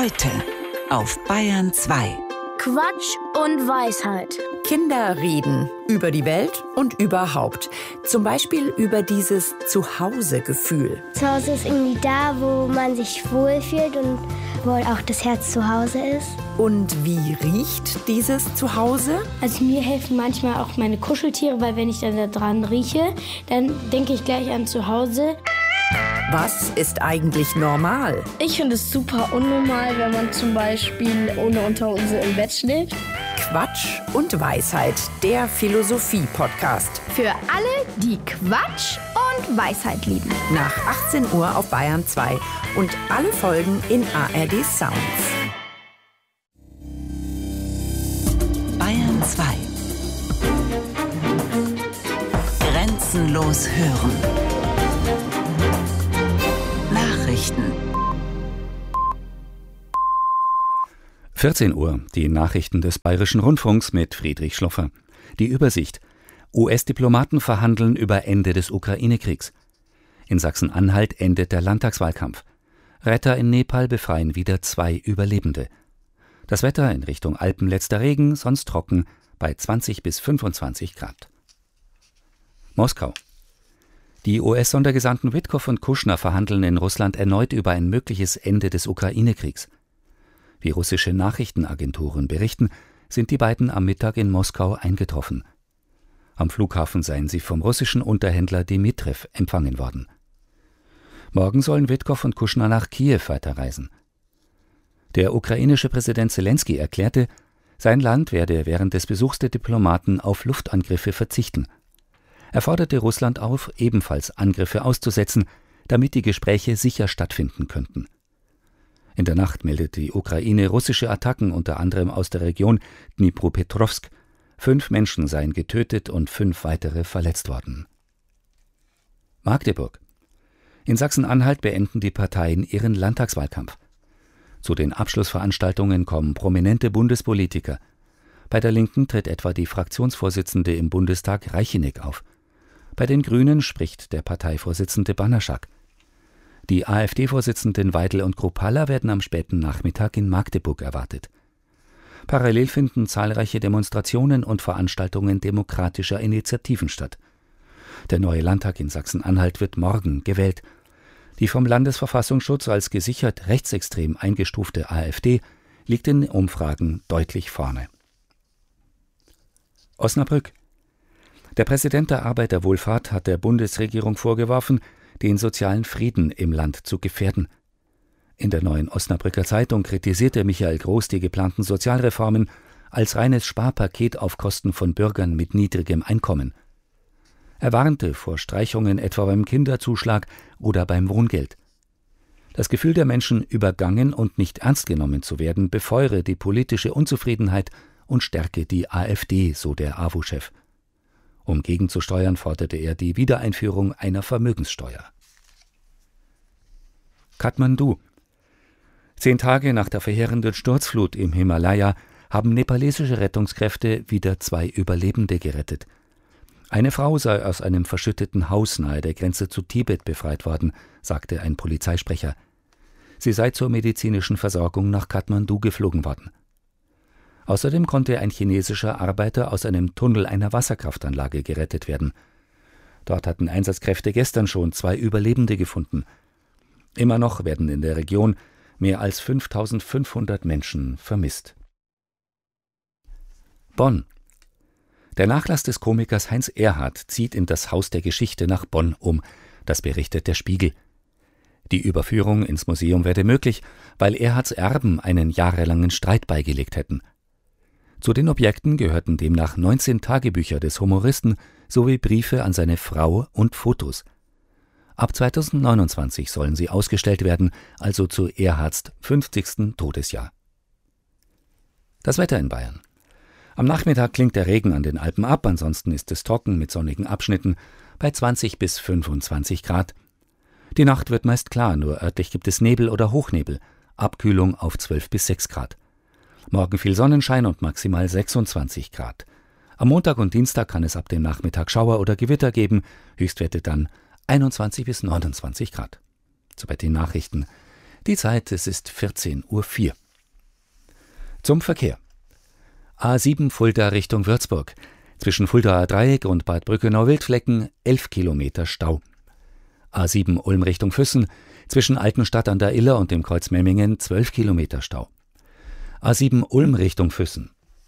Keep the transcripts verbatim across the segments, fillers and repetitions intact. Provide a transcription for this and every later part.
Heute auf Bayern zwei. Quatsch und Weisheit. Kinder reden über die Welt und überhaupt. Zum Beispiel über dieses Zuhause-Gefühl. Zuhause ist irgendwie da, wo man sich wohlfühlt und wo auch das Herz zu Hause ist. Und wie riecht dieses Zuhause? Also mir helfen manchmal auch meine Kuscheltiere, weil wenn ich dann da dran rieche, dann denke ich gleich an Zuhause. Was ist eigentlich normal? Ich finde es super unnormal, wenn man zum Beispiel ohne Unterhose im Bett schläft. Quatsch und Weisheit, der Philosophie-Podcast. Für alle, die Quatsch und Weisheit lieben. Nach achtzehn Uhr auf Bayern zwei und alle Folgen in A R D Sounds. Bayern zwei. Grenzenlos hören. Nachrichten. vierzehn Uhr, die Nachrichten des Bayerischen Rundfunks mit Friedrich Schloffer. Die Übersicht. U S-Diplomaten verhandeln über Ende des Ukraine-Kriegs. In Sachsen-Anhalt endet der Landtagswahlkampf. Retter in Nepal befreien wieder zwei Überlebende. Das Wetter in Richtung Alpen letzter Regen, sonst trocken, bei zwanzig bis fünfundzwanzig Grad. Moskau. Die U S-Sondergesandten Witkow und Kushner verhandeln in Russland erneut über ein mögliches Ende des Ukraine-Kriegs. Wie russische Nachrichtenagenturen berichten, sind die beiden am Mittag in Moskau eingetroffen. Am Flughafen seien sie vom russischen Unterhändler Dmitrijew empfangen worden. Morgen sollen Witkow und Kushner nach Kiew weiterreisen. Der ukrainische Präsident Selenskyj erklärte, sein Land werde während des Besuchs der Diplomaten auf Luftangriffe verzichten. Er forderte Russland auf, ebenfalls Angriffe auszusetzen, damit die Gespräche sicher stattfinden könnten. In der Nacht meldete die Ukraine russische Attacken unter anderem aus der Region Dnipropetrowsk. Fünf Menschen seien getötet und fünf weitere verletzt worden. Magdeburg. In Sachsen-Anhalt beenden die Parteien ihren Landtagswahlkampf. Zu den Abschlussveranstaltungen kommen prominente Bundespolitiker. Bei der Linken tritt etwa die Fraktionsvorsitzende im Bundestag Reicheneck auf. Bei den Grünen spricht der Parteivorsitzende Banaschak. Die AfD-Vorsitzenden Weidel und Kruppalla werden am späten Nachmittag in Magdeburg erwartet. Parallel finden zahlreiche Demonstrationen und Veranstaltungen demokratischer Initiativen statt. Der neue Landtag in Sachsen-Anhalt wird morgen gewählt. Die vom Landesverfassungsschutz als gesichert rechtsextrem eingestufte AfD liegt in Umfragen deutlich vorne. Osnabrück. Der Präsident der Arbeiterwohlfahrt hat der Bundesregierung vorgeworfen, den sozialen Frieden im Land zu gefährden. In der Neuen Osnabrücker Zeitung kritisierte Michael Groß die geplanten Sozialreformen als reines Sparpaket auf Kosten von Bürgern mit niedrigem Einkommen. Er warnte vor Streichungen etwa beim Kinderzuschlag oder beim Wohngeld. Das Gefühl der Menschen, übergangen und nicht ernst genommen zu werden, befeuere die politische Unzufriedenheit und stärke die AfD, so der A W O-Chef. Um gegenzusteuern, forderte er die Wiedereinführung einer Vermögenssteuer. Kathmandu. Zehn Tage nach der verheerenden Sturzflut im Himalaya haben nepalesische Rettungskräfte wieder zwei Überlebende gerettet. Eine Frau sei aus einem verschütteten Haus nahe der Grenze zu Tibet befreit worden, sagte ein Polizeisprecher. Sie sei zur medizinischen Versorgung nach Kathmandu geflogen worden. Außerdem konnte ein chinesischer Arbeiter aus einem Tunnel einer Wasserkraftanlage gerettet werden. Dort hatten Einsatzkräfte gestern schon zwei Überlebende gefunden. Immer noch werden in der Region mehr als fünftausendfünfhundert Menschen vermisst. Bonn. Der Nachlass des Komikers Heinz Erhardt zieht in das Haus der Geschichte nach Bonn um, das berichtet der Spiegel. Die Überführung ins Museum werde möglich, weil Erhardts Erben einen jahrelangen Streit beigelegt hätten. Zu den Objekten gehörten demnach neunzehn Tagebücher des Humoristen sowie Briefe an seine Frau und Fotos. Ab zweitausendneunundzwanzig sollen sie ausgestellt werden, also zu Erhardts fünfzigsten Todesjahr. Das Wetter in Bayern. Am Nachmittag klingt der Regen an den Alpen ab, ansonsten ist es trocken mit sonnigen Abschnitten bei zwanzig bis fünfundzwanzig Grad. Die Nacht wird meist klar, nur örtlich gibt es Nebel oder Hochnebel, Abkühlung auf zwölf bis sechs Grad. Morgen viel Sonnenschein und maximal sechsundzwanzig Grad. Am Montag und Dienstag kann es ab dem Nachmittag Schauer oder Gewitter geben, Höchstwerte dann einundzwanzig bis neunundzwanzig Grad. Soweit die Nachrichten. Die Zeit, es ist vierzehn Uhr vier. Zum Verkehr. A sieben Fulda Richtung Würzburg. Zwischen Fuldaer Dreieck und Bad Brückenau-Wildflecken elf Kilometer Stau. A sieben Ulm Richtung Füssen. Zwischen Altenstadt an der Iller und dem Kreuz Memmingen zwölf Kilometer Stau. A sieben Ulm Richtung Füssen.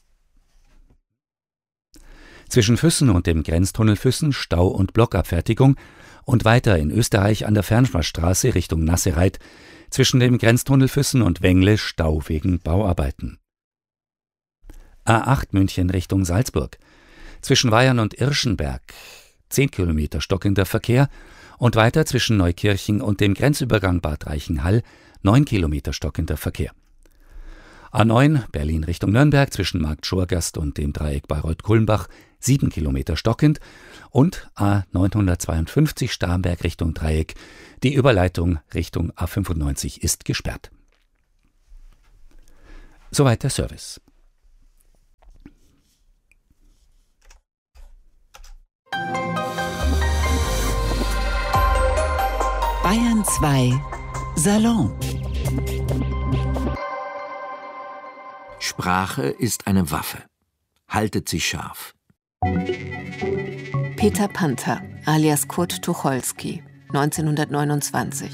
Zwischen Füssen und dem Grenztunnel Füssen Stau und Blockabfertigung und weiter in Österreich an der Fernschwarzstraße Richtung Nassereit. Zwischen dem Grenztunnel Füssen und Wengle Stau wegen Bauarbeiten. A acht München Richtung Salzburg. Zwischen Weyern und Irschenberg zehn Kilometer stockender Verkehr und weiter zwischen Neukirchen und dem Grenzübergang Bad Reichenhall neun Kilometer stockender Verkehr. A neun Berlin Richtung Nürnberg zwischen Markt Schorgast und dem Dreieck Bayreuth-Kulmbach sieben Kilometer stockend und A neunhundertzweiundfünfzig Starnberg Richtung Dreieck. Die Überleitung Richtung A fünfundneunzig ist gesperrt. Soweit der Service. Bayern zwei Salon. Sprache ist eine Waffe. Haltet sie scharf. Peter Panther, alias Kurt Tucholsky, neunzehnhundertneunundzwanzig.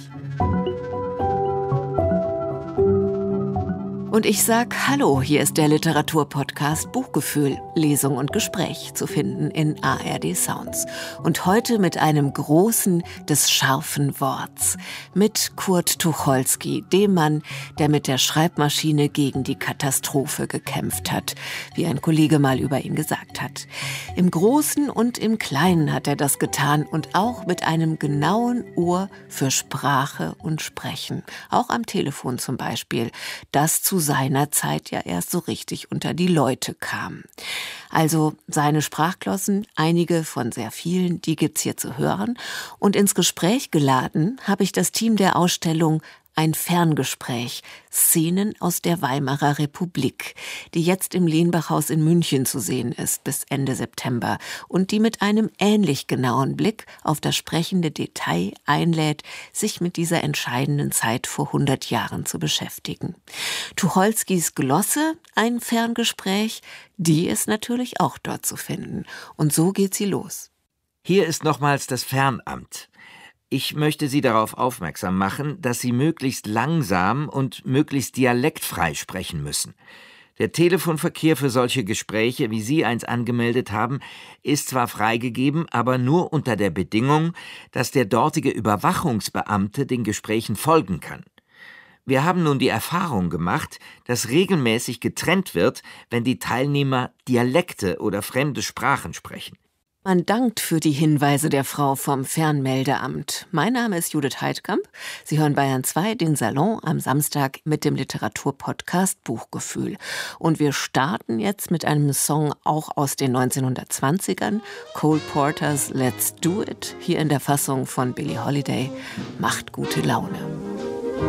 Und ich sag Hallo, hier ist der Literaturpodcast Buchgefühl, Lesung und Gespräch zu finden in A R D Sounds. Und heute mit einem Großen des scharfen Worts, mit Kurt Tucholsky, dem Mann, der mit der Schreibmaschine gegen die Katastrophe gekämpft hat, wie ein Kollege mal über ihn gesagt hat. Im Großen und im Kleinen hat er das getan und auch mit einem genauen Ohr für Sprache und Sprechen. Auch am Telefon zum Beispiel, das zu seiner Zeit ja erst so richtig unter die Leute kam. Also seine Sprachglossen, einige von sehr vielen, die gibt's hier zu hören. Und ins Gespräch geladen habe ich das Team der Ausstellung Ein Ferngespräch, Szenen aus der Weimarer Republik, die jetzt im Lehnbachhaus in München zu sehen ist bis Ende September und die mit einem ähnlich genauen Blick auf das sprechende Detail einlädt, sich mit dieser entscheidenden Zeit vor hundert Jahren zu beschäftigen. Tucholskys Glosse, Ein Ferngespräch, die ist natürlich auch dort zu finden. Und so geht sie los. Hier ist nochmals das Fernamt. Ich möchte Sie darauf aufmerksam machen, dass Sie möglichst langsam und möglichst dialektfrei sprechen müssen. Der Telefonverkehr für solche Gespräche, wie Sie eins angemeldet haben, ist zwar freigegeben, aber nur unter der Bedingung, dass der dortige Überwachungsbeamte den Gesprächen folgen kann. Wir haben nun die Erfahrung gemacht, dass regelmäßig getrennt wird, wenn die Teilnehmer Dialekte oder fremde Sprachen sprechen. Man dankt für die Hinweise der Frau vom Fernmeldeamt. Mein Name ist Judith Heidkamp. Sie hören Bayern zwei, den Salon am Samstag mit dem Literaturpodcast Buchgefühl. Und wir starten jetzt mit einem Song auch aus den neunzehnhundertzwanzigern. Cole Porters Let's Do It, hier in der Fassung von Billie Holiday. Macht gute Laune.